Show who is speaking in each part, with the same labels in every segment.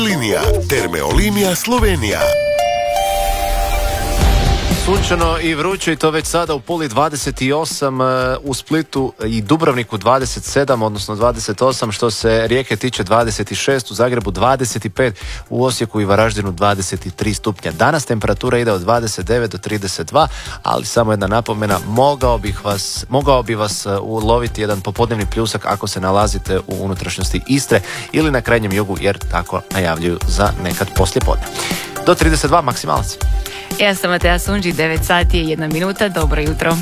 Speaker 1: Linija, Termeolinija Slovenija.
Speaker 2: Sunčano i vruće i to već sada u Puli 28, u Splitu i Dubrovniku 27, odnosno 28, što se Rijeke tiče 26, u Zagrebu 25, u Osijeku i Varaždinu 23 stupnja. Danas temperatura ide od 29 do 32, ali samo jedna napomena, mogao bi vas uloviti jedan popodnevni pljusak ako se nalazite u unutrašnjosti Istre ili na krajnjem jugu, jer tako najavljuju za nekad poslijepodne. Do 32 maksimalac.
Speaker 3: Ja sam Matea Sunđi, 9 sati i 1 minuta, dobro jutro.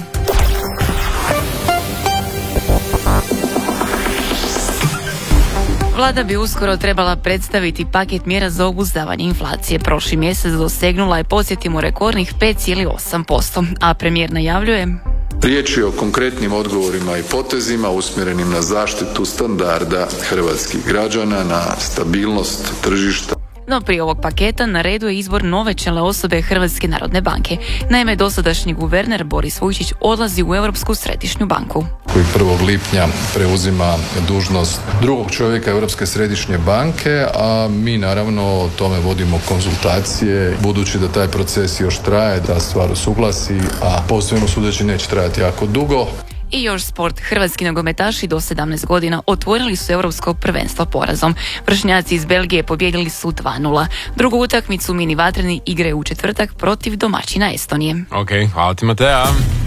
Speaker 3: Vlada bi uskoro trebala predstaviti paket mjera za obuzdavanje inflacije. Prošli mjesec dosegnula je, podsjetimo, rekordnih 5,8%, a premijer najavljuje:
Speaker 4: riječ je o konkretnim odgovorima i potezima usmjerenim na zaštitu standarda hrvatskih građana, na stabilnost tržišta.
Speaker 3: No prije ovog paketa na redu je izbor nove čelne osobe Hrvatske narodne banke. Naime, dosadašnji guverner Boris Vujčić odlazi u Europsku središnju banku,
Speaker 4: koji 1. lipnja preuzima dužnost drugog čovjeka Europske središnje banke, a mi naravno o tome vodimo konzultacije, budući da taj proces još traje, da stvar usuglasi, a po svemu sudeći neće trajati jako dugo.
Speaker 3: I još sport. Hrvatski nogometaši do 17 godina otvorili su europsko prvenstvo porazom. Vršnjaci iz Belgije pobijedili su 2:0. Drugu utakmicu mini vatreni igraju u četvrtak protiv domaćina Estonije.
Speaker 5: Ok, hvala ti Matea.